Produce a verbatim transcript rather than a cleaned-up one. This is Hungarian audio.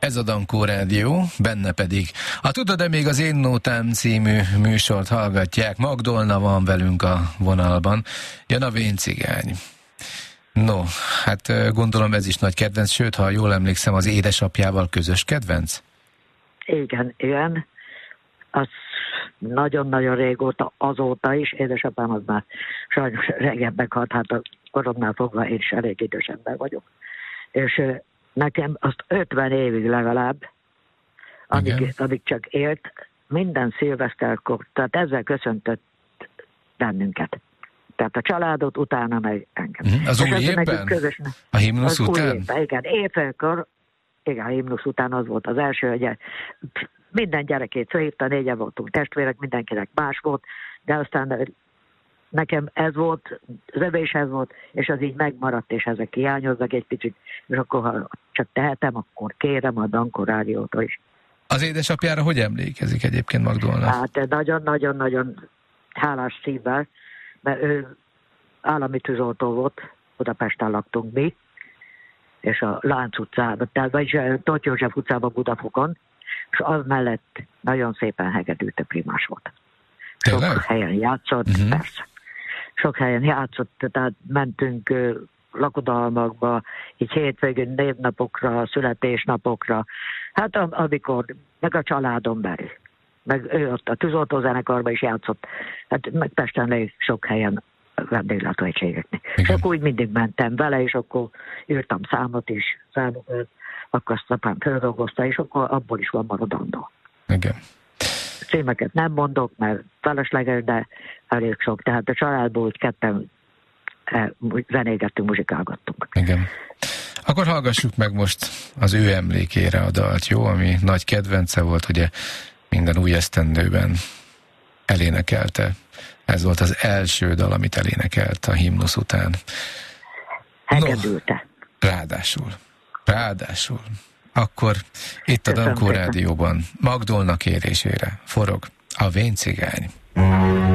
Ez a Dankó Rádió, benne pedig a Tudod-e még az Én Nótám című műsort hallgatják. Magdolna van velünk a vonalban. Jön a Vén cigány. No, hát gondolom ez is nagy kedvenc, sőt, ha jól emlékszem, az édesapjával közös kedvenc? Igen, igen. Az nagyon-nagyon régóta, azóta is, édesapám az már sajnos régebben halt, hát a koromnál fogva én is elég idős ember vagyok. És nekem azt ötven évig legalább, amíg, amíg csak élt, minden szilveszterkor, tehát ezzel köszöntött bennünket. Tehát a családot, utána meg engem. Uh-huh. Az új évben? Közös, a himnusz az után? Új évben, igen. Éjfélkor, igen, a himnusz után az volt az első, hogy minden gyerekét fölhívta, négyen voltunk testvérek, mindenkinek más volt, de aztán nekem ez volt, az övé is ez volt, és az így megmaradt, és ezek hiányoznak egy picit, és akkor ha csak tehetem, akkor kérem a Dankó Rádiótól is. Az édesapjára hogy emlékezik egyébként Magdolna? Hát nagyon-nagyon-nagyon hálás szívvel, mert ő állami tűzoltó volt, Budapesten laktunk mi, és a Lánc utcában, tehát vagyis Tóth József utcában Budafokon, és az mellett nagyon szépen hegedűte primás volt. Sok Tényleg? helyen játszott, uh-huh. persze. Sok helyen játszott, tehát mentünk uh, lakodalmakba, így hétvégén névnapokra, születésnapokra, hát amikor, meg a családon belül. Meg ő ott a tűzoltózenekarban is játszott, hát meg Pesten elég sok helyen vendéglátóegységeknek. És akkor úgy mindig mentem vele, és akkor írtam számot is, számokat, akkor azt apám feldolgozta, és akkor abból is van maradandó. Igen. Címeket nem mondok, mert felesleges, de elég sok. Tehát a családból úgy ketten zenégettünk, muzsikálgattunk. Igen. Akkor hallgassuk meg most az ő emlékére a dalt, jó? Ami nagy kedvence volt, ugye minden új esztendőben elénekelte. Ez volt az első dal, amit elénekelt a himnusz után. Hegedülte. No, ráadásul. Ráadásul. Akkor itt a Dankó Rádióban Magdolna kérésére forog a Vén cigány.